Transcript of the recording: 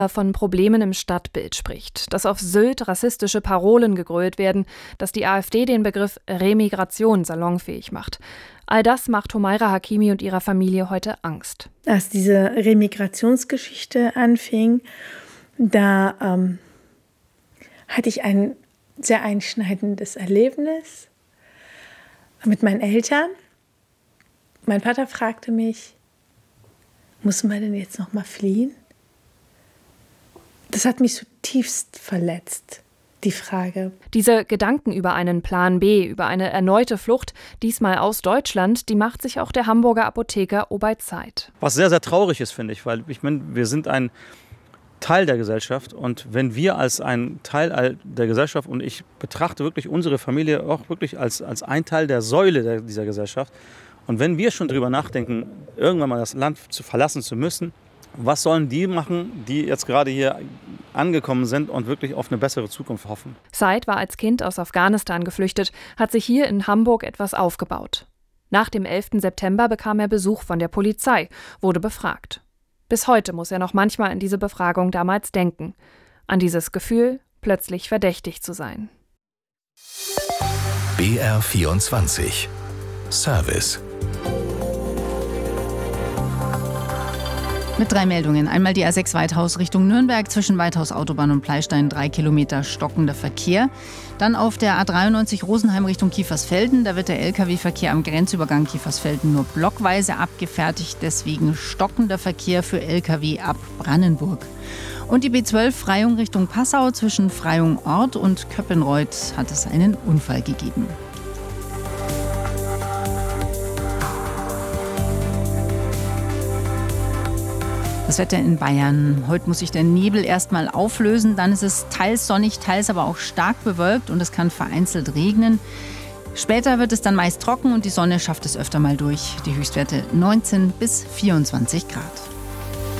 von Problemen im Stadtbild spricht, dass auf Sylt rassistische Parolen gegrölt werden, dass die AfD den Begriff Remigration salonfähig macht. All das macht Humaira Hakimi und ihrer Familie heute Angst. Als diese Remigrationsgeschichte anfing, da hatte ich ein sehr einschneidendes Erlebnis mit meinen Eltern. Mein Vater fragte mich, muss man denn jetzt noch mal fliehen? Das hat mich zutiefst verletzt, die Frage. Diese Gedanken über einen Plan B, über eine erneute Flucht, diesmal aus Deutschland, die macht sich auch der Hamburger Apotheker Obait Said. Was sehr, sehr traurig ist, finde ich, weil ich meine, wir sind ein Teil der Gesellschaft und wenn wir als ein Teil der Gesellschaft, und ich betrachte wirklich unsere Familie auch wirklich als ein Teil der Säule dieser Gesellschaft, und wenn wir schon darüber nachdenken, irgendwann mal das Land verlassen zu müssen, was sollen die machen, die jetzt gerade hier angekommen sind und wirklich auf eine bessere Zukunft hoffen? Said war als Kind aus Afghanistan geflüchtet, hat sich hier in Hamburg etwas aufgebaut. Nach dem 11. September bekam er Besuch von der Polizei, wurde befragt. Bis heute muss er noch manchmal an diese Befragung damals denken. An dieses Gefühl, plötzlich verdächtig zu sein. BR24 Service. Mit 3 Meldungen. Einmal die A6 Weithaus Richtung Nürnberg, zwischen Weithaus Autobahn und Pleistein 3 Kilometer stockender Verkehr. Dann auf der A93 Rosenheim Richtung Kiefersfelden. Da wird der Lkw-Verkehr am Grenzübergang Kiefersfelden nur blockweise abgefertigt. Deswegen stockender Verkehr für Lkw ab Brandenburg. Und die B12 Freyung Richtung Passau, zwischen Freyung Ort und Köppenreuth hat es einen Unfall gegeben. Das Wetter in Bayern. Heute muss sich der Nebel erstmal auflösen. Dann ist es teils sonnig, teils aber auch stark bewölkt und es kann vereinzelt regnen. Später wird es dann meist trocken und die Sonne schafft es öfter mal durch. Die Höchstwerte 19 bis 24 Grad.